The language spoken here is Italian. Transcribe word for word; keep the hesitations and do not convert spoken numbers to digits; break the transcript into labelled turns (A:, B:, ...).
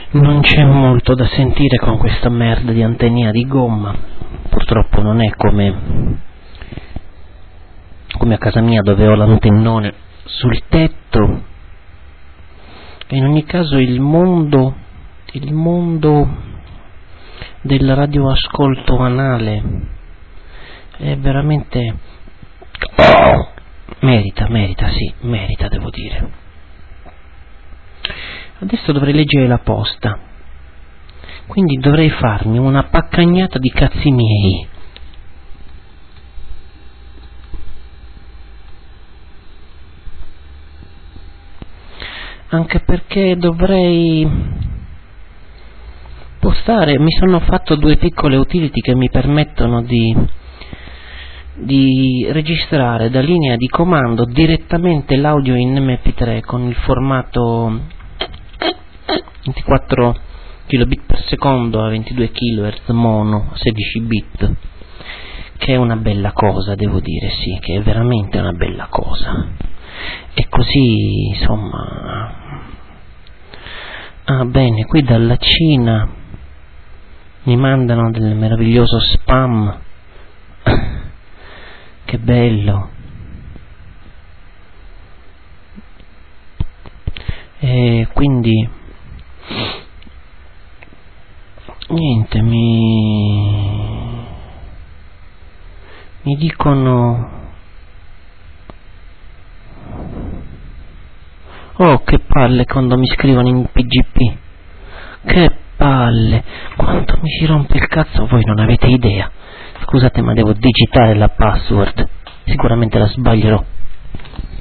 A: Non c'è molto da sentire con questa merda di antenina di gomma. Purtroppo non è come come a casa mia, dove ho l'antennone sul tetto. E in ogni caso il mondo il mondo del radioascolto anale è veramente merita, merita, sì, merita, devo dire. Adesso dovrei leggere la posta, quindi dovrei farmi una paccagnata di cazzi miei. Anche perché dovrei postare, mi sono fatto due piccole utility che mi permettono di di registrare da linea di comando direttamente l'audio in emme pi tre con il formato ventiquattro kilobit per secondo a ventidue kilohertz mono a sedici bit, che è una bella cosa, devo dire, sì, che è veramente una bella cosa. E così, insomma. Ah, bene, qui dalla Cina mi mandano del meraviglioso spam. Che bello. E quindi niente, mi mi dicono: oh, che palle quando mi scrivono in P G P, che palle, quanto mi si rompe il cazzo, voi non avete idea. Scusate, ma devo digitare la password, sicuramente la sbaglierò.